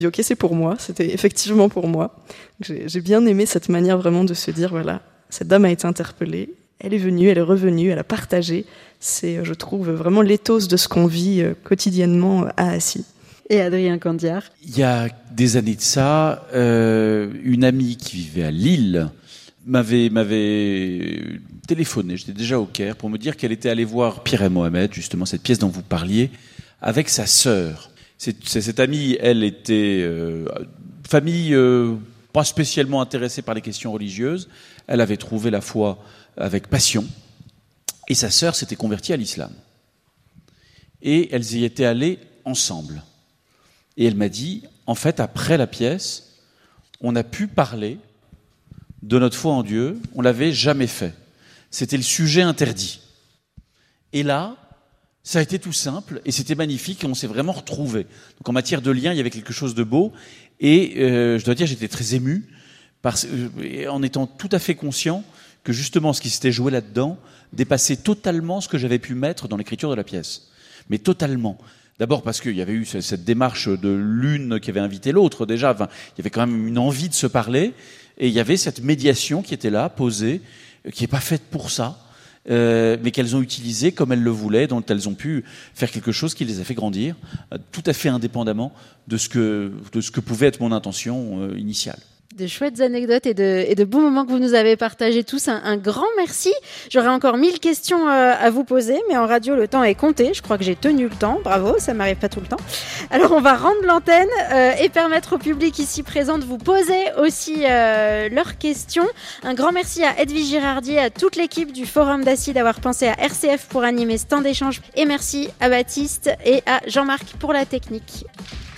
Ok, c'est pour moi, c'était effectivement pour moi. J'ai bien aimé cette manière vraiment de se dire, voilà, cette dame a été interpellée, elle est venue, elle est revenue, elle a partagé. C'est, je trouve, vraiment l'éthos de ce qu'on vit quotidiennement à Assy. Et Adrien Candiard? Il y a des années de ça, une amie qui vivait à Lille m'avait téléphoné, j'étais déjà au Caire, pour me dire qu'elle était allée voir Pierre et Mohamed, justement cette pièce dont vous parliez, avec sa sœur. Cette amie, elle était famille pas spécialement intéressée par les questions religieuses. Elle avait trouvé la foi avec passion. Et sa sœur s'était convertie à l'islam. Et elles y étaient allées ensemble. Et elle m'a dit, en fait, après la pièce, on a pu parler de notre foi en Dieu. On l'avait jamais fait. C'était le sujet interdit. Et là, ça a été tout simple et c'était magnifique et on s'est vraiment retrouvés. Donc en matière de lien, il y avait quelque chose de beau et je dois dire j'étais très ému en étant tout à fait conscient que justement ce qui s'était joué là-dedans dépassait totalement ce que j'avais pu mettre dans l'écriture de la pièce. Mais totalement. D'abord parce qu'il y avait eu cette démarche de l'une qui avait invité l'autre déjà. Enfin, il y avait quand même une envie de se parler et il y avait cette médiation qui était là, posée, qui n'est pas faite pour ça. Mais qu'elles ont utilisé comme elles le voulaient, dont elles ont pu faire quelque chose qui les a fait grandir, tout à fait indépendamment de ce que pouvait être mon intention initiale. De chouettes anecdotes et de beaux moments que vous nous avez partagés tous. Un grand merci. J'aurais encore 1000 questions à vous poser, mais en radio, le temps est compté. Je crois que j'ai tenu le temps. Bravo, ça m'arrive pas tout le temps. Alors, on va rendre l'antenne et permettre au public ici présent de vous poser aussi leurs questions. Un grand merci à Edwige Girardier, à toute l'équipe du Forum d'Assy d'avoir pensé à RCF pour animer ce temps d'échange. Et merci à Baptiste et à Jean-Marc pour la technique.